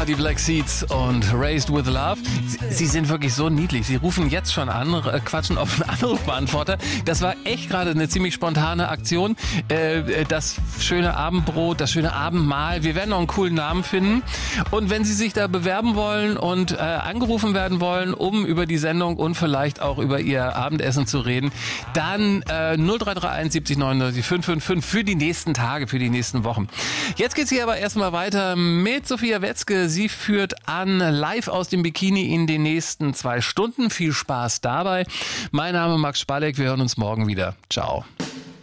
Die Black Seeds und Raised with Love. Sie sind wirklich so niedlich. Sie rufen jetzt schon an, quatschen auf einen Anrufbeantworter. Das war echt gerade eine ziemlich spontane Aktion. Das schöne Abendbrot, das schöne Abendmahl. Wir werden noch einen coolen Namen finden. Und wenn Sie sich da bewerben wollen und angerufen werden wollen, um über die Sendung und vielleicht auch über Ihr Abendessen zu reden, dann 0331 70 99 555 für die nächsten Tage, für die nächsten Wochen. Jetzt geht's hier aber erstmal weiter mit Sophia Wetzke. Sie führt an live aus dem Bikini in den nächsten 2 Stunden. Viel Spaß dabei. Mein Name Max Spalek. Wir hören uns morgen wieder. Ciao.